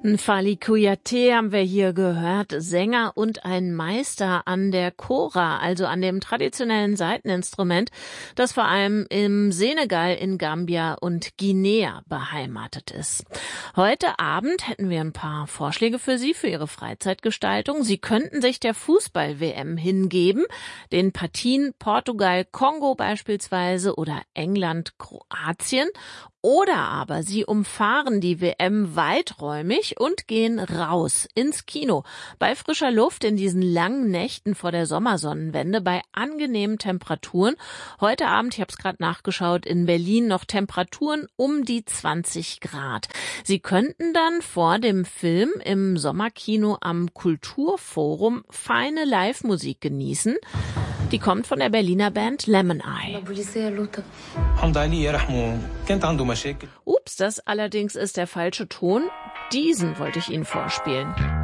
Fally Kouyaté haben wir hier gehört, Sänger und ein Meister an der Kora, also an dem traditionellen Saiteninstrument, das vor allem im Senegal, in Gambia und Guinea beheimatet ist. Heute Abend hätten wir ein paar Vorschläge für Sie, für Ihre Freizeitgestaltung. Sie könnten sich der Fußball-WM hingeben, den Partien Portugal-Kongo beispielsweise oder England-Kroatien. Oder aber Sie umfahren die WM weiträumig und gehen raus ins Kino. Bei frischer Luft in diesen langen Nächten vor der Sommersonnenwende, bei angenehmen Temperaturen. Heute Abend, ich habe es gerade nachgeschaut, in Berlin noch Temperaturen um die 20 Grad. Sie könnten dann vor dem Film im Sommerkino am Kulturforum feine Live-Musik genießen. Die kommt von der Berliner Band Lemon Eye. Ups, das allerdings ist der falsche Ton. Diesen wollte ich Ihnen vorspielen.